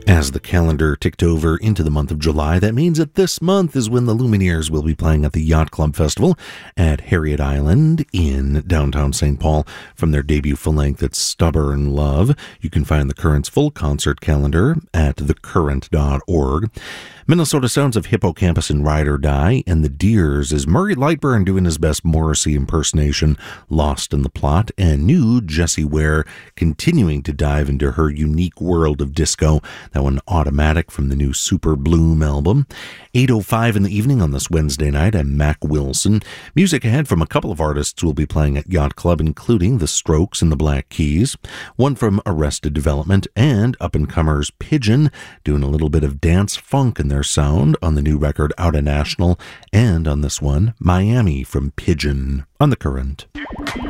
As the calendar ticked over into the month of July, that means that this month is when the Lumineers will be playing at the Yacht Club Festival at Harriet Island in downtown St. Paul from their debut full-length It's Stubborn Love. You can find the Current's full concert calendar at thecurrent.org. Minnesota sounds of Hippocampus and Ride or Die, and the Deers is Murray Lightburn doing his best Morrissey impersonation, Lost in the Plot, and new Jessie Ware continuing to dive into her unique world of disco. That one, Automatic, from the new Super Bloom album. 8:05 in the evening on this Wednesday night, I'm Mac Wilson. Music ahead from a couple of artists who will be playing at Yacht Club, including The Strokes and the Black Keys, one from Arrested Development, and up-and-comers Pigeon, doing a little bit of dance funk in their sound on the new record Outta National, and on this one, Miami from Pigeon on The Current.